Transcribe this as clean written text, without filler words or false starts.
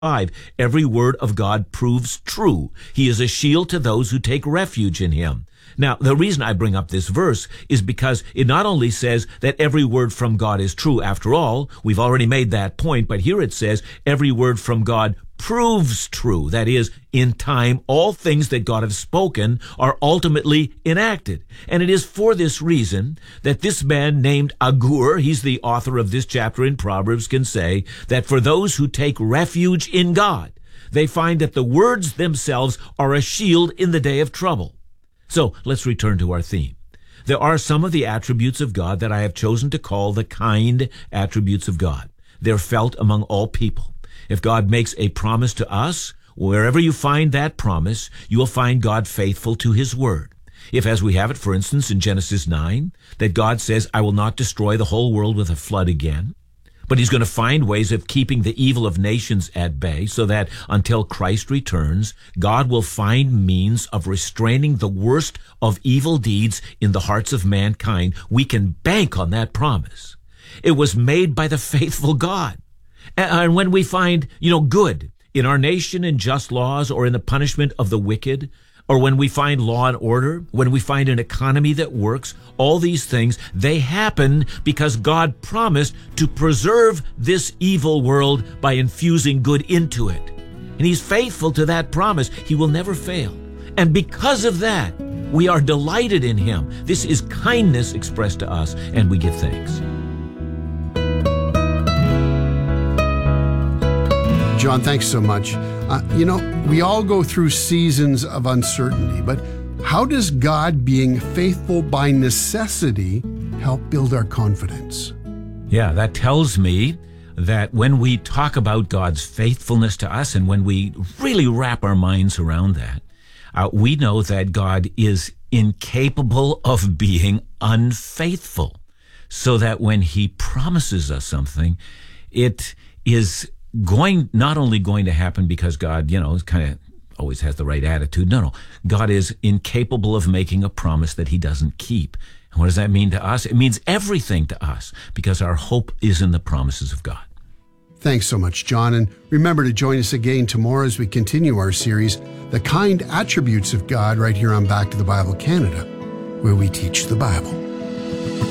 5, every word of God proves true. He is a shield to those who take refuge in him. Now, the reason I bring up this verse is because it not only says that every word from God is true. After all, we've already made that point, but here it says every word from God proves true. That is, in time, all things that God has spoken are ultimately enacted. And it is for this reason that this man named Agur, he's the author of this chapter in Proverbs, can say that for those who take refuge in God, they find that the words themselves are a shield in the day of trouble. So let's return to our theme. There are some of the attributes of God that I have chosen to call the kind attributes of God. They're felt among all people. If God makes a promise to us, wherever you find that promise, you will find God faithful to his word. If, as we have it, for instance, in Genesis 9, that God says, I will not destroy the whole world with a flood again, but he's going to find ways of keeping the evil of nations at bay so that until Christ returns, God will find means of restraining the worst of evil deeds in the hearts of mankind. We can bank on that promise. It was made by the faithful God. And when we find, good in our nation in just laws or in the punishment of the wicked, or when we find law and order, when we find an economy that works, all these things, they happen because God promised to preserve this evil world by infusing good into it. And he's faithful to that promise. He will never fail. And because of that, we are delighted in him. This is kindness expressed to us, and we give thanks. John, thanks so much. We all go through seasons of uncertainty, but how does God being faithful by necessity help build our confidence? Yeah, that tells me that when we talk about God's faithfulness to us and when we really wrap our minds around that, we know that God is incapable of being unfaithful, so that when he promises us something, it is not only going to happen because God, kind of always has the right attitude. No. God is incapable of making a promise that he doesn't keep. And what does that mean to us? It means everything to us because our hope is in the promises of God. Thanks so much, John. And remember to join us again tomorrow as we continue our series, The Kind Attributes of God, right here on Back to the Bible Canada, where we teach the Bible.